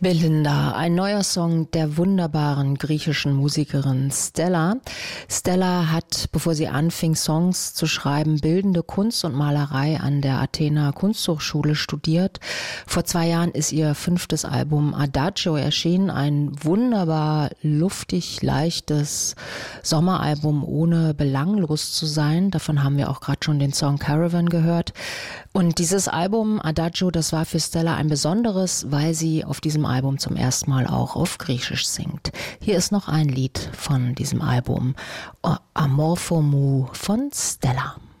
Belinda, ein neuer Song der wunderbaren griechischen Musikerin Stella. Stella hat, bevor sie anfing, Songs zu schreiben, bildende Kunst und Malerei an der Athener Kunsthochschule studiert. Vor 2 Jahren ist ihr 5. Album Adagio erschienen, ein wunderbar luftig, leichtes Sommeralbum, ohne belanglos zu sein. Davon haben wir auch gerade schon den Song Caravan gehört. Und dieses Album Adagio, das war für Stella ein besonderes, weil sie auf diesem Album zum ersten Mal auch auf Griechisch singt. Hier ist noch ein Lied von diesem Album, Amorphomou von Stella.